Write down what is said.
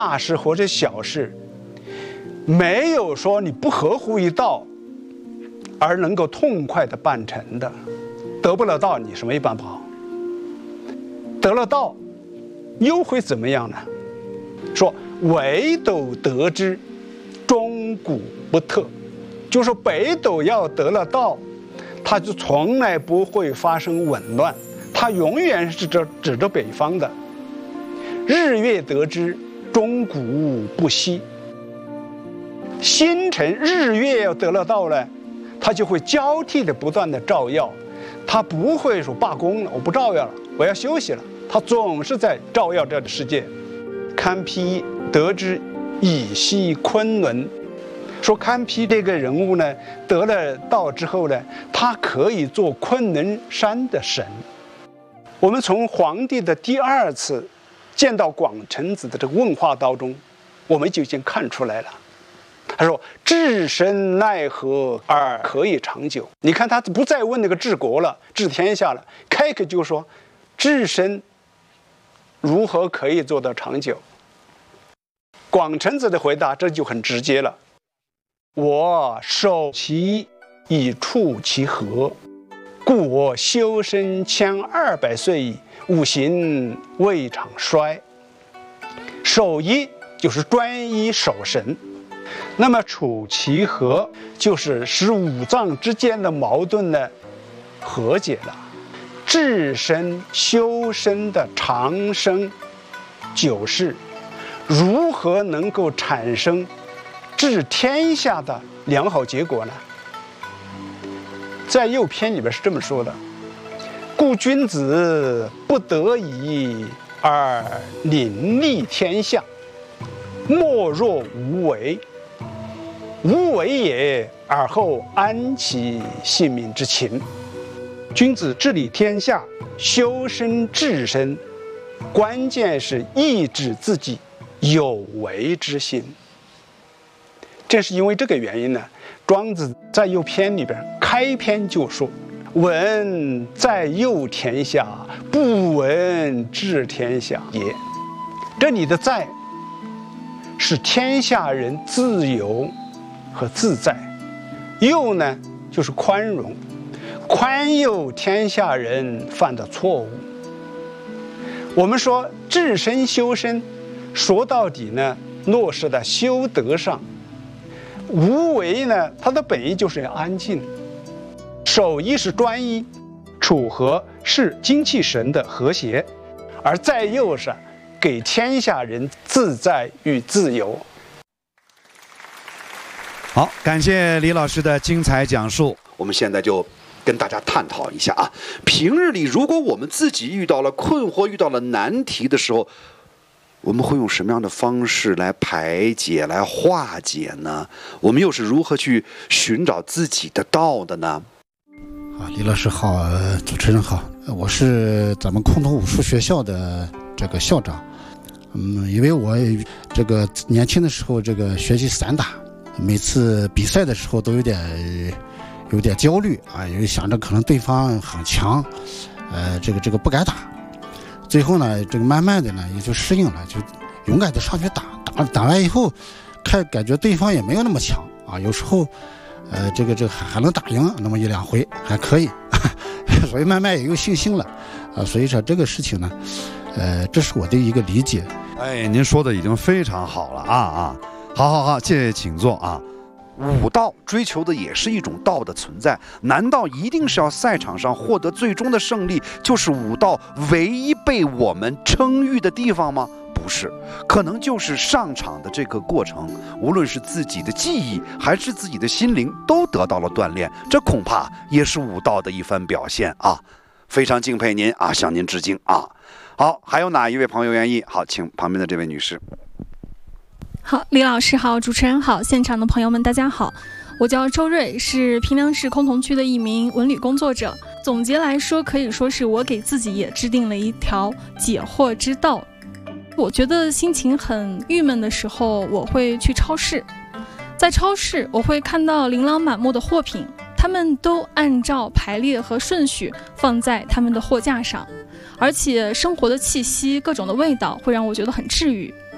大事或者小事，没有说你不合乎于道而能够痛快的办成的。得不了道，你是没办法好。得了道，又会怎么样呢？说唯斗得之，终古不特，就是说北斗要得了道，它就从来不会发生紊乱，它永远是指着北方的。日月得之，终古不息。星辰日月要得了道了，它就会交替的不断的照耀，它不会说罢工了，我不照耀了，我要休息了，它总是在照耀这个世界。堪披得之，以息昆仑。说堪披这个人物呢，得了道之后呢，他可以做昆仑山的神。我们从皇帝的第二次见到广成子的这个问话当中，我们就已经看出来了。他说：“治身奈何而可以长久？”你看他不再问那个治国了、治天下了，开口就说：“治身如何可以做到长久？”广成子的回答这就很直接了：“我守其以处其和，故我修身1200岁矣，吾行未尝衰。”守一就是专一守神，那么处其和就是使五脏之间的矛盾呢和解了。治身修身的长生久世，如何能够产生治天下的良好结果呢？在右篇里边是这么说的：“故君子不得已而临立天下，莫若无为。无为也，而后安其性命之情。”君子治理天下，修身治身，关键是抑制自己有为之心。正是因为这个原因呢，庄子在右篇里边开篇就说：“闻在佑天下，不闻治天下也。”这里的在是天下人自由和自在，佑呢就是宽容，宽宥天下人犯的错误。我们说治身修身，说到底呢落实在修德上。无为呢，它的本意就是要安静。守一是专一，处和是精气神的和谐，而在右是给天下人自在与自由。 好，感谢李老师的精彩讲述。 我们现在就跟大家探讨一下啊，平日里如果我们自己遇到了困惑、遇到了难题的时候，我们会用什么样的方式来排解、来化解呢？我们又是如何去寻找自己的道的呢？ 李老师好，主持人好，我是咱们崆峒武术学校的这个校长。因为我这个年轻的时候这个学习散打，每次比赛的时候都有点焦虑啊，因为想着可能对方很强，这个不敢打。最后呢，这个慢慢的呢也就适应了，就勇敢的上去打完以后，感觉对方也没有那么强啊，有时候这个还能打赢那么1-2回还可以，所以慢慢也有信心了啊。所以说这个事情呢，这是我的一个理解。 哎，您说的已经非常好了啊！好，谢谢，请坐啊。 武道追求的也是一种道的存在，难道一定是要赛场上获得最终的胜利，就是武道唯一被我们称誉的地方吗？不是，可能就是上场的这个过程，无论是自己的技艺还是自己的心灵都得到了锻炼，这恐怕也是武道的一番表现啊！非常敬佩您啊，向您致敬啊！好，还有哪一位朋友愿意？好，请旁边的这位女士。 好，李老师好，主持人好，现场的朋友们大家好，我叫周瑞，是平凉市崆峒区的一名文旅工作者。总结来说，可以说是我给自己也制定了一条解惑之道。我觉得心情很郁闷的时候，我会去超市，在超市我会看到琳琅满目的货品，他们都按照排列和顺序放在他们的货架上，而且生活的气息、各种的味道会让我觉得很治愈。